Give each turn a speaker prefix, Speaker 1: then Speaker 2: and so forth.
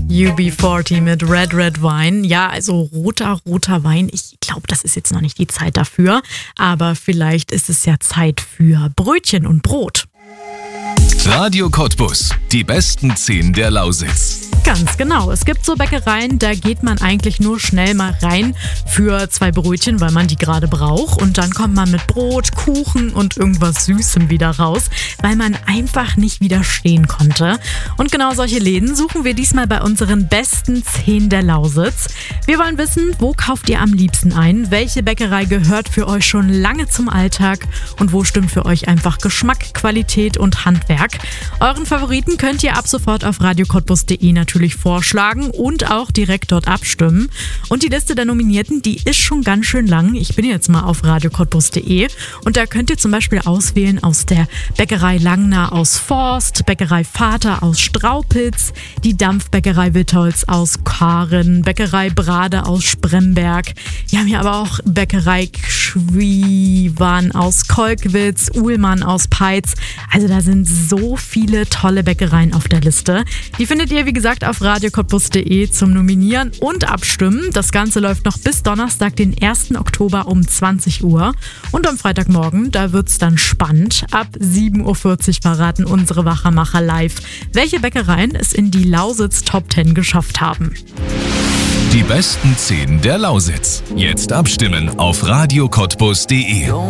Speaker 1: UB40 mit Red Red Wine. Ja, also roter Wein. Ich glaube, das ist jetzt noch nicht die Zeit dafür. Aber vielleicht ist es ja Zeit für Brötchen und Brot.
Speaker 2: Radio Cottbus. Die besten 10 der Lausitz.
Speaker 1: Ganz genau. Es gibt so Bäckereien, da geht man eigentlich nur schnell mal rein für 2 Brötchen, weil man die gerade braucht. Und dann kommt man mit Brot, Kuchen und irgendwas Süßem wieder raus, weil man einfach nicht widerstehen konnte. Und genau solche Läden suchen wir diesmal bei unseren besten 10 der Lausitz. Wir wollen wissen, wo kauft ihr am liebsten ein? Welche Bäckerei gehört für euch schon lange zum Alltag? Und wo stimmt für euch einfach Geschmack, Qualität und Handwerk? Euren Favoriten könnt ihr ab sofort auf radiocottbus.de natürlich vorschlagen und auch direkt dort abstimmen. Und die Liste der Nominierten, die ist schon ganz schön lang. Ich bin jetzt mal auf radiocottbus.de und da könnt ihr zum Beispiel auswählen aus der Bäckerei Langner aus Forst, Bäckerei Vater aus Straupitz, die Dampfbäckerei Wittholz aus Karen, Bäckerei Brade aus Spremberg. Wir haben hier aber auch Bäckerei Schwiewan aus Kolkwitz, Uhlmann aus Peitz. Also da sind so viele tolle Bäckereien auf der Liste. Die findet ihr, wie gesagt, auf radiocottbus.de zum Nominieren und Abstimmen. Das Ganze läuft noch bis Donnerstag, den 1. Oktober um 20 Uhr. Und am Freitagmorgen, da wird's dann spannend. Ab 7.40 Uhr verraten unsere Wachermacher live, welche Bäckereien es in die Lausitz Top 10 geschafft haben.
Speaker 2: Die besten 10 der Lausitz. Jetzt abstimmen auf radiocottbus.de.